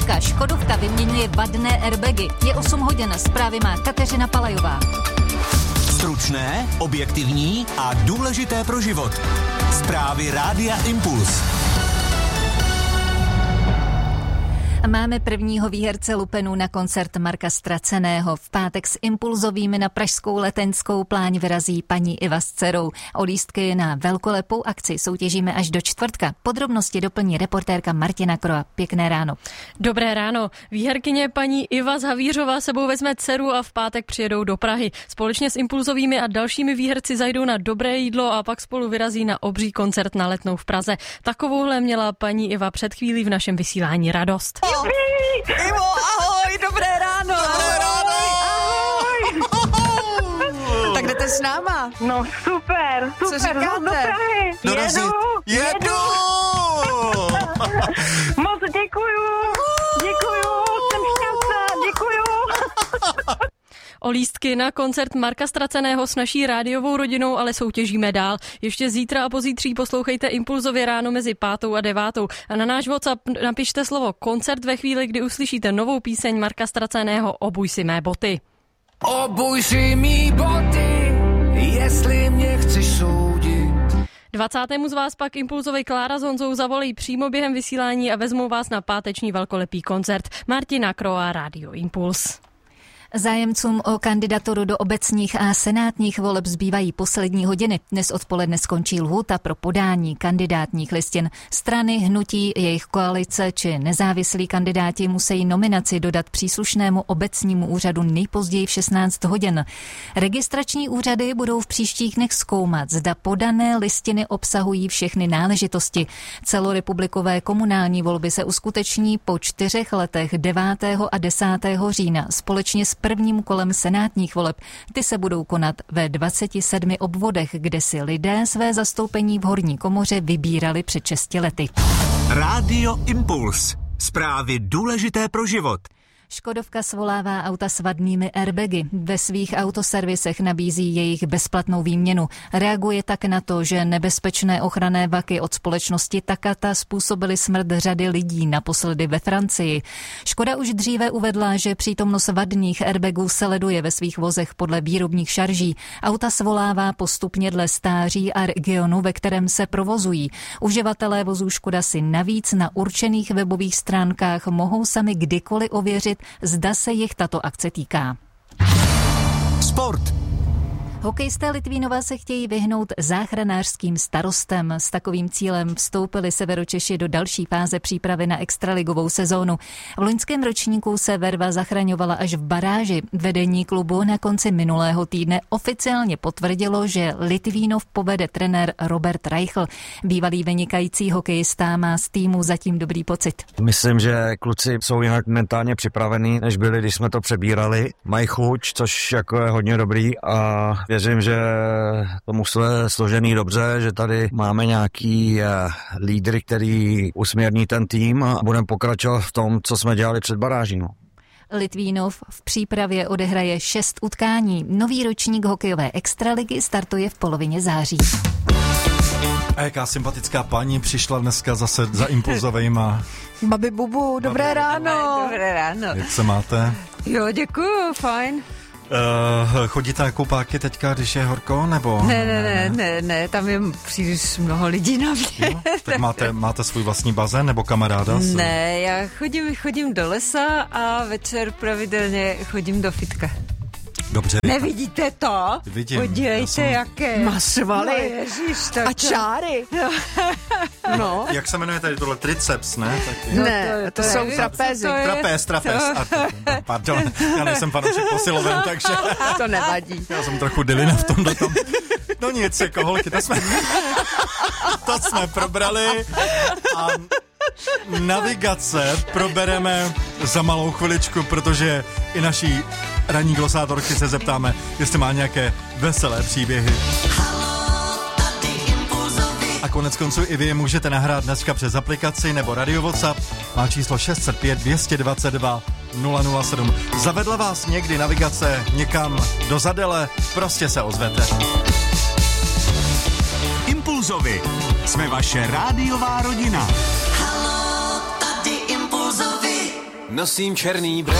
Česká Škodovka vyměňuje vadné airbagy. Je 8 hodin, zprávy má Kateřina Palajová. Stručné, objektivní a důležité pro život. Zprávy Rádia Impuls. Máme prvního výherce lupenů na koncert Marka Ztraceného. V pátek s Impulzovými na pražskou Letenskou pláň vyrazí paní Iva s dcerou. O lístky na velkolepou akci soutěžíme až do čtvrtka. Podrobnosti doplní reportérka Martina Kroa. Pěkné ráno. Dobré ráno. Výherkyně paní Iva z Havířova sebou vezme dceru a v pátek přijedou do Prahy. Společně s Impulzovými a dalšími výherci zajdou na dobré jídlo a pak spolu vyrazí na obří koncert na Letnou v Praze. Takovouhle měla paní Iva před chvílí v našem vysílání radost. Ivo, ahoj, dobré ráno. Dobré ráno. Ahoj. Tak jdete s náma. No super, Co říkáte? Do Prahy. Jedu! Moc děkuju, jsem šťastná, děkuju. O lístky na koncert Marka Ztraceného s naší rádiovou rodinou ale soutěžíme dál. Ještě zítra a pozítří poslouchejte Impulzově ráno mezi 5. a 9. A na náš WhatsApp napište slovo koncert ve chvíli, kdy uslyšíte novou píseň Marka Ztraceného Obuj si mé boty. Obuj si mý boty, jestli mě chceš soudit. 20. z vás pak Impulzovej Klára s Honzou zavolají přímo během vysílání a vezmou vás na páteční velkolepý koncert. Martina Kroa, Radio Impuls. Zájemcům o kandidaturu do obecních a senátních voleb zbývají poslední hodiny. Dnes odpoledne skončí lhůta pro podání kandidátních listin. Strany, hnutí, jejich koalice či nezávislí kandidáti musí nominaci dodat příslušnému obecnímu úřadu nejpozději v 16 hodin. Registrační úřady budou v příštích dnech zkoumat, zda podané listiny obsahují všechny náležitosti. Celorepublikové komunální volby se uskuteční po 4 letech 9. a 10. října společně s prvním kolem senátních voleb. Ty se budou konat ve 27 obvodech, kde si lidé své zastoupení v horní komoře vybírali před 6 lety. Rádio Impuls. Zprávy důležité pro život. Škodovka svolává auta s vadnými airbagy. Ve svých autoservisech nabízí jejich bezplatnou výměnu. Reaguje tak na to, že nebezpečné ochranné vaky od společnosti Takata způsobily smrt řady lidí, naposledy ve Francii. Škoda už dříve uvedla, že přítomnost vadných airbagů se leduje ve svých vozech podle výrobních šarží. Auta svolává postupně dle stáří a regionu, ve kterém se provozují. Uživatelé vozů Škoda si navíc na určených webových stránkách mohou sami kdykoliv ověřit, zda se jich tato akce týká. Sport. Hokejisté Litvínova se chtějí vyhnout záchranářským starostem. S takovým cílem vstoupili Severočeši do další fáze přípravy na extraligovou sezónu. V loňském ročníku se Verva zachraňovala až v baráži. Vedení klubu na konci minulého týdne oficiálně potvrdilo, že Litvínov povede trenér Robert Reichl. Bývalý vynikající hokejista má z týmu zatím dobrý pocit. Myslím, že kluci jsou jinak mentálně připravení, než byli, když jsme to přebírali. Mají chuť, což jako je hodně dobrý a věřím, že to mužstvo je složený dobře, že tady máme nějaký lídry, který usměrní ten tým a budeme pokračovat v tom, co jsme dělali před baráží. Litvínov v přípravě odehraje 6 utkání. Nový ročník hokejové extraligy startuje v polovině září. A jaká sympatická paní přišla dneska zase za Impulzovejma. Babi Bubu, dobré ráno. Dobré ráno. Jak se máte? Jo, děkuju, fajn. Chodíte na koupáky teďka, když je horko, nebo? Ne, tam je příliš mnoho lidí na mě. Jo? Tak máte svůj vlastní bazén nebo kamaráda? Ne, já chodím do lesa a večer pravidelně chodím do fitka. Dobře. Nevidíte to? Vidím. Podívejte, jaké. Má svaly. No, ježiš, tak A čáry. No. Jak se jmenuje tady tohle triceps, ne? Taky. No, Ne, to jsou trapézy. Trapéz. Pardon, já nejsem fanoušek posiloven, takže To nevadí. já jsem trochu dilina v tomhle tom. No nic, jako holky, to jsme probrali a navigace probereme za malou chviličku, protože i naší ranní glosátorky se zeptáme, jestli má nějaké veselé příběhy. A konec konců i vy je můžete nahrát dneska přes aplikaci nebo Radio WhatsApp. Má číslo 605 222 007. Zavedla vás někdy navigace někam do zadele? Prostě se ozvete. Impulzovi. Jsme vaše rádiová rodina. nosím černý